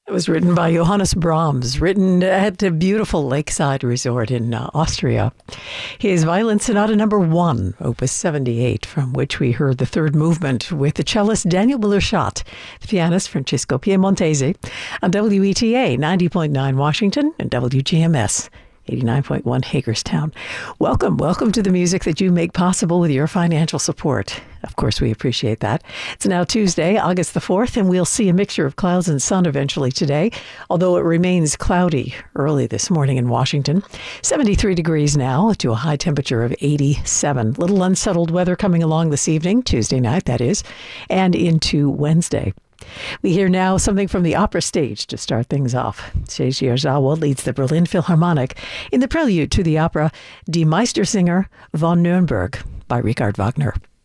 It was written by Johannes Brahms, written at a beautiful lakeside resort in Austria. His Violin Sonata Number 1, Opus 78, from which we heard the third movement with the cellist Daniel Müller-Schott, the pianist Francisco Piemontese, on WETA 90.9 Washington and WGMS 89.1 Hagerstown. Welcome to the music that you make possible with your financial support. Of course, we appreciate that. It's now Tuesday, August the 4th, and we'll see a mixture of clouds and sun eventually today, although it remains cloudy early this morning in Washington. 73 degrees now to a high temperature of 87. Little unsettled weather coming along this evening, Tuesday night, that is, and into Wednesday. We hear now something from the opera stage to start things off. Seiji Ozawa leads the Berlin Philharmonic in the prelude to the opera Die Meistersinger von Nürnberg by Richard Wagner.